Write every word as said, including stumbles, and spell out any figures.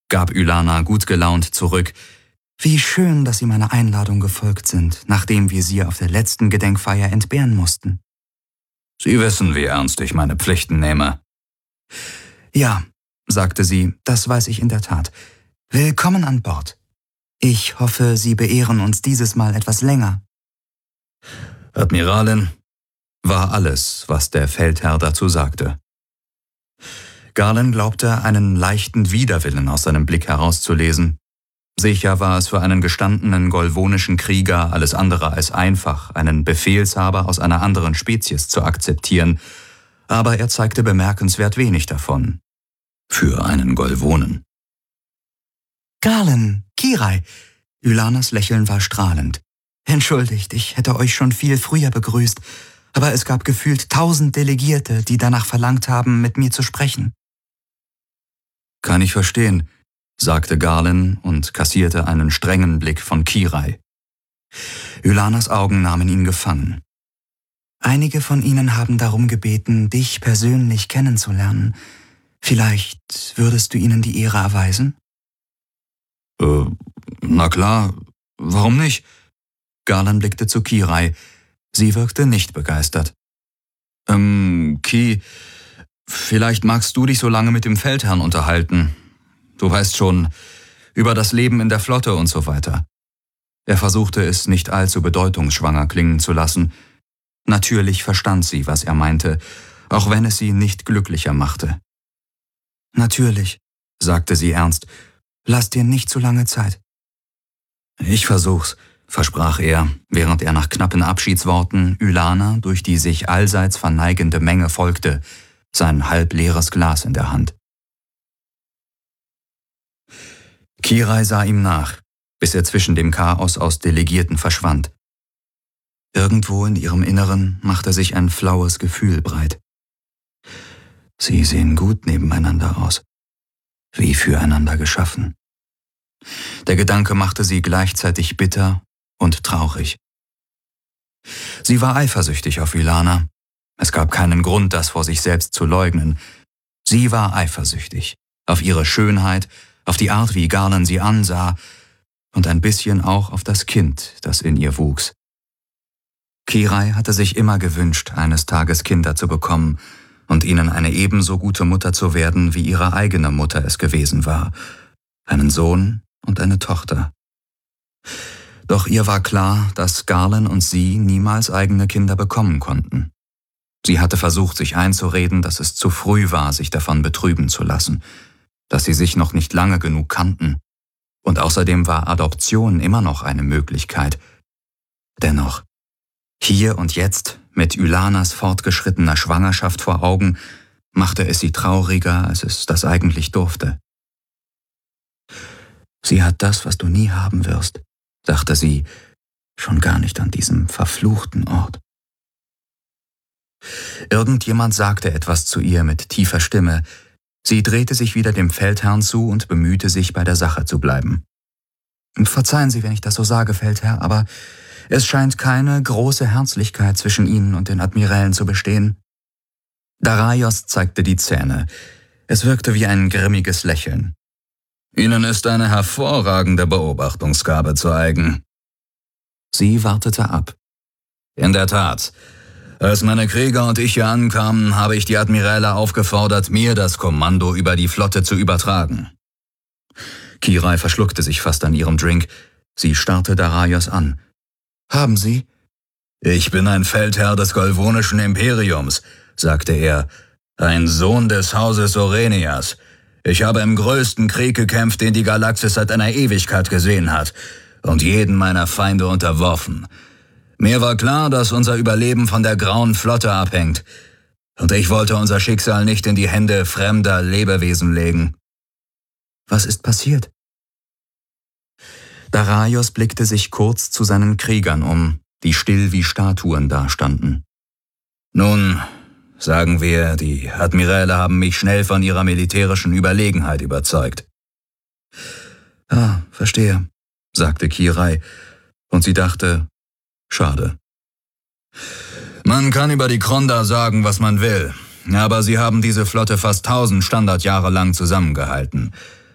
gab Ylana gut gelaunt zurück. »Wie schön, dass Sie meiner Einladung gefolgt sind, nachdem wir Sie auf der letzten Gedenkfeier entbehren mussten.« »Sie wissen, wie ernst ich meine Pflichten nehme.« »Ja«, sagte sie, »das weiß ich in der Tat. Willkommen an Bord. Ich hoffe, Sie beehren uns dieses Mal etwas länger.« »Admiralin«, war alles, was der Feldherr dazu sagte. Garland glaubte, einen leichten Widerwillen aus seinem Blick herauszulesen. Sicher war es für einen gestandenen golvonischen Krieger alles andere als einfach, einen Befehlshaber aus einer anderen Spezies zu akzeptieren, aber er zeigte bemerkenswert wenig davon. Für einen Golvonen. »Galen, Kirai«, Ylanas Lächeln war strahlend. »Entschuldigt, ich hätte euch schon viel früher begrüßt, aber es gab gefühlt tausend Delegierte, die danach verlangt haben, mit mir zu sprechen.« »Kann ich verstehen«, sagte Garland und kassierte einen strengen Blick von Kirai. Ylanas Augen nahmen ihn gefangen. »Einige von ihnen haben darum gebeten, dich persönlich kennenzulernen. Vielleicht würdest du ihnen die Ehre erweisen?« Äh, na klar, warum nicht?« Garland blickte zu Kirai. Sie wirkte nicht begeistert. »Ähm, Ki, vielleicht magst du dich so lange mit dem Feldherrn unterhalten. Du weißt schon, über das Leben in der Flotte und so weiter.« Er versuchte es nicht allzu bedeutungsschwanger klingen zu lassen. Natürlich verstand sie, was er meinte, auch wenn es sie nicht glücklicher machte. »Natürlich«, sagte sie ernst, »lass dir nicht zu lange Zeit.« »Ich versuch's«, versprach er, während er nach knappen Abschiedsworten Ylana durch die sich allseits verneigende Menge folgte, sein halbleeres Glas in der Hand. Kirai sah ihm nach, bis er zwischen dem Chaos aus Delegierten verschwand. Irgendwo in ihrem Inneren machte sich ein flaues Gefühl breit. Sie sehen gut nebeneinander aus, wie füreinander geschaffen. Der Gedanke machte sie gleichzeitig bitter und traurig. Sie war eifersüchtig auf Ylana. Es gab keinen Grund, das vor sich selbst zu leugnen. Sie war eifersüchtig auf ihre Schönheit, auf die Art, wie Garland sie ansah und ein bisschen auch auf das Kind, das in ihr wuchs. Kirai hatte sich immer gewünscht, eines Tages Kinder zu bekommen und ihnen eine ebenso gute Mutter zu werden, wie ihre eigene Mutter es gewesen war. Einen Sohn und eine Tochter. Doch ihr war klar, dass Garland und sie niemals eigene Kinder bekommen konnten. Sie hatte versucht, sich einzureden, dass es zu früh war, sich davon betrüben zu lassen, dass sie sich noch nicht lange genug kannten. Und außerdem war Adoption immer noch eine Möglichkeit. Dennoch, hier und jetzt, mit Ylanas fortgeschrittener Schwangerschaft vor Augen, machte es sie trauriger, als es das eigentlich durfte. »Sie hat das, was du nie haben wirst«, dachte sie, schon gar nicht an diesem verfluchten Ort. Irgendjemand sagte etwas zu ihr mit tiefer Stimme. Sie drehte sich wieder dem Feldherrn zu und bemühte sich, bei der Sache zu bleiben. »Verzeihen Sie, wenn ich das so sage, Feldherr, aber es scheint keine große Herzlichkeit zwischen Ihnen und den Admirälen zu bestehen.« Daraios zeigte die Zähne. Es wirkte wie ein grimmiges Lächeln. »Ihnen ist eine hervorragende Beobachtungsgabe zu eigen.« Sie wartete ab. »In der Tat. Als meine Krieger und ich hier ankamen, habe ich die Admiräle aufgefordert, mir das Kommando über die Flotte zu übertragen.« Kirai verschluckte sich fast an ihrem Drink. Sie starrte Daraios an. »Haben Sie?« »Ich bin ein Feldherr des Golvonischen Imperiums«, sagte er, »ein Sohn des Hauses Orenias. Ich habe im größten Krieg gekämpft, den die Galaxis seit einer Ewigkeit gesehen hat, und jeden meiner Feinde unterworfen. Mir war klar, dass unser Überleben von der Grauen Flotte abhängt, und ich wollte unser Schicksal nicht in die Hände fremder Lebewesen legen.« »Was ist passiert?« Daraios blickte sich kurz zu seinen Kriegern um, die still wie Statuen dastanden. »Nun, sagen wir, die Admiräle haben mich schnell von ihrer militärischen Überlegenheit überzeugt.« »Ah, verstehe«, sagte Kirai, und sie dachte, schade. »Man kann über die Kronda sagen, was man will, aber sie haben diese Flotte fast tausend Standardjahre lang zusammengehalten.